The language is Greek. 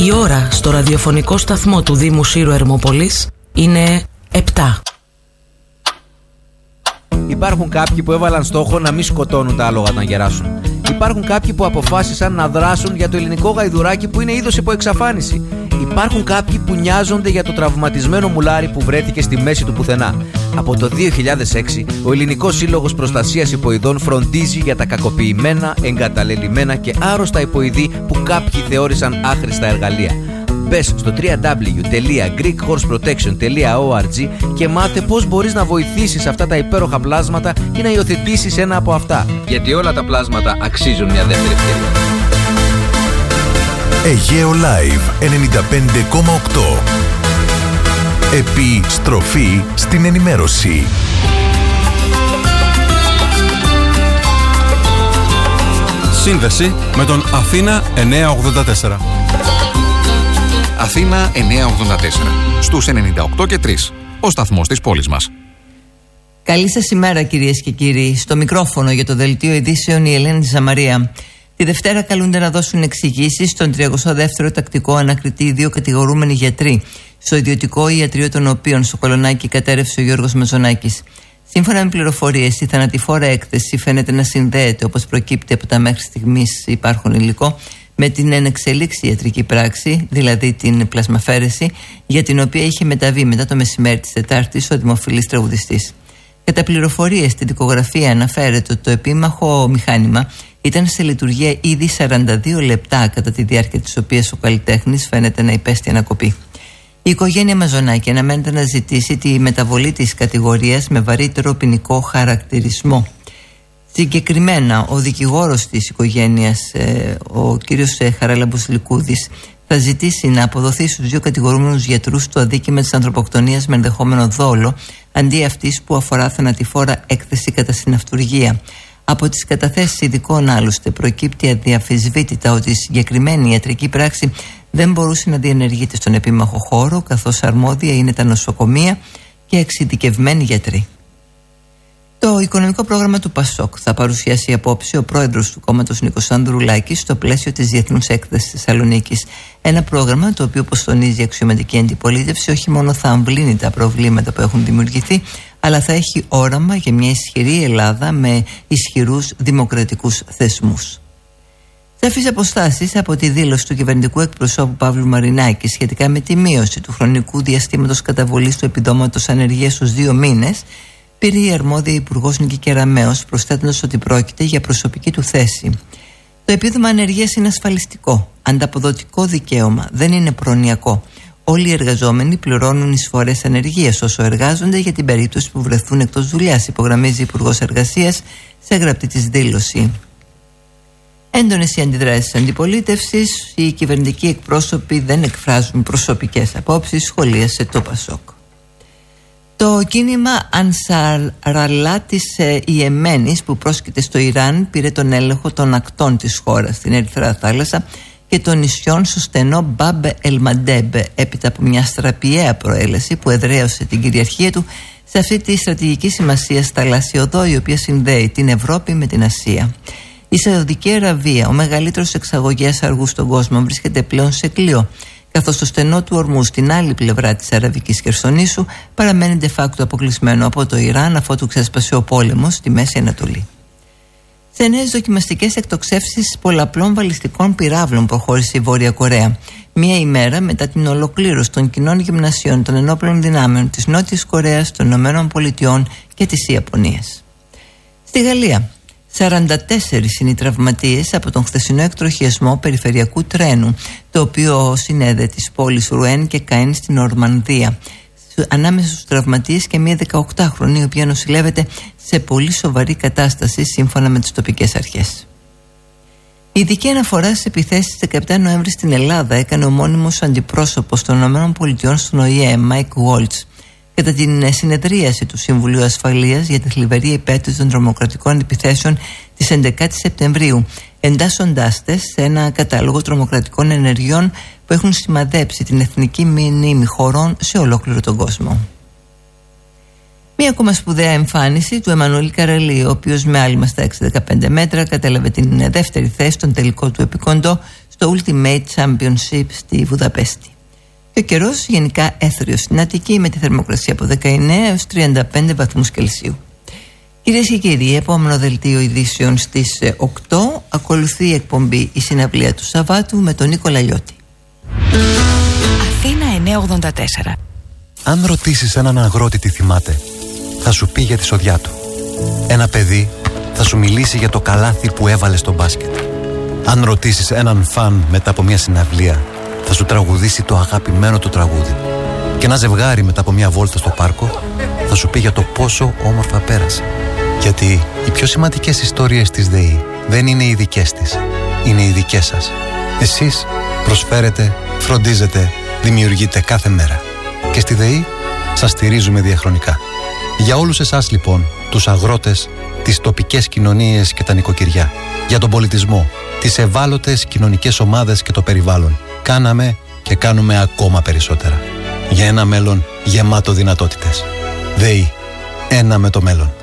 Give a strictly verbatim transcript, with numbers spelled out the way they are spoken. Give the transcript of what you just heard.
Η ώρα στο ραδιοφωνικό σταθμό του Δήμου Σύρου Ερμόπολης είναι επτά. Υπάρχουν κάποιοι που έβαλαν στόχο να μην σκοτώνουν τα άλογα όταν γεράσουν. Υπάρχουν κάποιοι που αποφάσισαν να δράσουν για το ελληνικό γαϊδουράκι που είναι είδος υπό εξαφάνιση. Υπάρχουν κάποιοι που νοιάζονται για το τραυματισμένο μουλάρι που βρέθηκε στη μέση του πουθενά. Από το δύο χιλιάδες έξι, ο Ελληνικός Σύλλογος Προστασίας Υποειδών φροντίζει για τα κακοποιημένα, εγκαταλελειμμένα και άρρωστα υποειδή που κάποιοι θεώρησαν άχρηστα εργαλεία. Μπες στο double-u double-u double-u τελεία greek horse protection τελεία org και μάθε πώς μπορείς να βοηθήσεις αυτά τα υπέροχα πλάσματα ή να υιοθετήσεις ένα από αυτά. Γιατί όλα τα πλάσματα αξίζουν μια δεύτερη ευκαιρία. Αιγαίο Live ενενήντα πέντε κόμμα οκτώ. Επιστροφή στην ενημέρωση. Σύνδεση με τον Αθήνα εννιακόσια ογδόντα τέσσερα. Αθήνα εννιακόσια ογδόντα τέσσερα. Στους ενενήντα οκτώ και τρία. Ο σταθμός της πόλης μας. Καλή σας ημέρα κυρίες και κύριοι. Στο μικρόφωνο για το Δελτίο Ειδήσεων η Ελένη Ζαμαρία. Τη Δευτέρα καλούνται να δώσουν εξηγήσεις στον τριακοστό δεύτερο τακτικό ανακριτή οι δύο κατηγορούμενοι γιατροί, στο ιδιωτικό ιατρείο των οποίων στο Κολονάκι κατέρευσε ο Γιώργος Μαζονάκης. Σύμφωνα με πληροφορίες, η θανατηφόρα έκθεση φαίνεται να συνδέεται, όπως προκύπτει από τα μέχρι στιγμής υπάρχον υλικό, με την ενεξελίξη ιατρική πράξη, δηλαδή την πλασμαφέρεση, για την οποία είχε μεταβεί μετά το μεσημέρι της Τετάρτης ο δημοφιλής τραγουδιστής. Κατά πληροφορίες στη δικογραφία αναφέρεται ότι το επίμαχο μηχάνημα ήταν σε λειτουργία ήδη σαράντα δύο λεπτά, κατά τη διάρκεια της οποίας ο καλλιτέχνης φαίνεται να υπέστη ανακοπή. Η οικογένεια Μαζονάκη αναμένεται να ζητήσει τη μεταβολή της κατηγορίας με βαρύτερο ποινικό χαρακτηρισμό. Συγκεκριμένα, ο δικηγόρος της οικογένειας, ο κύριος Χαράλαμπος Λικούδης, θα ζητήσει να αποδοθεί στους δύο κατηγορούμενους γιατρούς το αδίκημα της ανθρωποκτονίας με ενδεχόμενο δόλο, αντί αυτής που αφορά θανατηφόρα έκθεση κατά συναυτουργία. Από τις καταθέσεις ειδικών άλλωστε προκύπτει αδιαφυσβήτητα ότι η συγκεκριμένη ιατρική πράξη δεν μπορούσε να διενεργείται στον επίμαχο χώρο, καθώς αρμόδια είναι τα νοσοκομεία και εξειδικευμένοι γιατροί. Το οικονομικό πρόγραμμα του ΠΑΣΟΚ θα παρουσιάσει απόψε ο πρόεδρος του κόμματος Νίκος Ανδρουλάκης στο πλαίσιο της Διεθνούς Έκθεσης Θεσσαλονίκης. Ένα πρόγραμμα το οποίο, όπως τονίζει η αξιωματική αντιπολίτευση, όχι μόνο θα αμβλύνει τα προβλήματα που έχουν δημιουργηθεί, αλλά θα έχει όραμα για μια ισχυρή Ελλάδα με ισχυρούς δημοκρατικούς θεσμούς. Σαφείς αποστάσεις από τη δήλωση του κυβερνητικού εκπροσώπου Παύλου Μαρινάκη σχετικά με τη μείωση του χρονικού διαστήματος καταβολής του επιδόματος ανεργίας στους δύο μήνες, πήρε η αρμόδια Υπουργός Νίκη Κεραμέως, προσθέτοντας ότι πρόκειται για προσωπική του θέση. Το επίδομα ανεργίας είναι ασφαλιστικό, ανταποδοτικό δικαίωμα, δεν είναι προνοιακό. Όλοι οι εργαζόμενοι πληρώνουν εισφορές ανεργίας όσο εργάζονται για την περίπτωση που βρεθούν εκτός δουλειάς, υπογραμμίζει η Υπουργός Εργασίας σε γραπτή της δήλωση. Έντονες οι αντιδράσεις της αντιπολίτευσης, οι κυβερνητικοί εκπρόσωποι δεν εκφράζουν προσωπικές απόψεις, σχολίασε το ΠΑΣΟΚ. Το κίνημα Ανσαραλά της Ιεμένης που πρόσκειται στο Ιράν πήρε τον έλεγχο των ακτών της χώρας στην Ερυθρά Θάλασσα και των νησιών στο στενό Μπαμπ Ελμαντέμπ, έπειτα από μια στραπιαία προέλαση που εδραίωσε την κυριαρχία του σε αυτή τη στρατηγική σημασία θαλάσσια οδό η οποία συνδέει την Ευρώπη με την Ασία. Η Σαουδική Αραβία, ο μεγαλύτερος εξαγωγέας αργού στον κόσμο, βρίσκεται πλέον σε κλειό, καθώς το στενό του ορμού στην άλλη πλευρά της Αραβικής Χερσονήσου παραμένει de facto αποκλεισμένο από το Ιράν αφότου ξέσπασε ο πόλεμος στη Μέση Ανατολή. Σε νέες δοκιμαστικές εκτοξεύσεις πολλαπλών βαλιστικών πυράβλων προχώρησε η Βόρεια Κορέα, μία ημέρα μετά την ολοκλήρωση των κοινών γυμνασιών των ενόπλων δυνάμεων της Νότιας Κορέας, των Ηνωμένων Πολιτειών και της Ιαπωνίας. Στη Γαλλία, σαράντα τέσσερις είναι οι τραυματίες από τον χθεσινό εκτροχιασμό περιφερειακού τρένου, το οποίο συνέδε τις πόλεις Ρουέν και Καΐν στην Ορμανδία. Ανάμεσα στους τραυματίες και μια δεκαοκτάχρονη, η οποία νοσηλεύεται σε πολύ σοβαρή κατάσταση σύμφωνα με τις τοπικές αρχές. Η ειδική αναφορά στις επιθέσεις δεκαεπτά Νοέμβρη στην Ελλάδα έκανε ο μόνιμος αντιπρόσωπος των ΗΠΑ στον Ο Ε Ε, Μάικ Γουόλτς, κατά την συνεδρίαση του Συμβουλίου Ασφαλείας για τη θλιβερή επέτειο των τρομοκρατικών επιθέσεων της έντεκα Σεπτεμβρίου, εντάσσοντάς τες σε ένα κατάλογο τρομοκρατικών ενεργειών που έχουν σημαδέψει την εθνική μνήμη χωρών σε ολόκληρο τον κόσμο. Μία ακόμα σπουδαία εμφάνιση του Εμμανουήλ Καραλή, ο οποίος με άλμα στα έξι κόμμα δεκαπέντε μέτρα κατέλαβε την δεύτερη θέση στον τελικό του επικόντο στο Ultimate Championship στη Βουδαπέστη. Και ο καιρός γενικά έθριος στην Αττική, με τη θερμοκρασία από δεκαεννέα έως τριάντα πέντε βαθμούς Κελσίου. Κυρίες και κύριοι, επόμενο δελτίο ειδήσεων στις οκτώ. Ακολουθεί η εκπομπή «Η συναυλία του Σαββάτου» με τον Νίκο Λαλιώτη. Αθήνα εννιακόσια ογδόντα τέσσερα. Αν ρωτήσεις έναν αγρότη τι θυμάται, θα σου πει για τη σοδιά του. Ένα παιδί θα σου μιλήσει για το καλάθι που έβαλε στο μπάσκετ. Αν ρωτήσεις έναν φαν μετά από μια συναυλία, θα σου τραγουδήσει το αγαπημένο του τραγούδι. Και ένα ζευγάρι μετά από μια βόλτα στο πάρκο θα σου πει για το πόσο όμορφα πέρασε. Γιατί οι πιο σημαντικές ιστορίες της ΔΕΗ δεν είναι οι δικές της, είναι οι δικές σας. Εσείς προσφέρετε, φροντίζετε, δημιουργείτε κάθε μέρα. Και στη ΔΕΗ σας στηρίζουμε διαχρονικά. Για όλους εσάς λοιπόν, τους αγρότες, τις τοπικές κοινωνίες και τα νοικοκυριά, για τον πολιτισμό, τις ευάλωτες κοινωνικές ομάδες και το περιβάλλον, κάναμε και κάνουμε ακόμα περισσότερα. Για ένα μέλλον γεμάτο δυνατότητες. ΔΕΗ. Ένα με το μέλλον.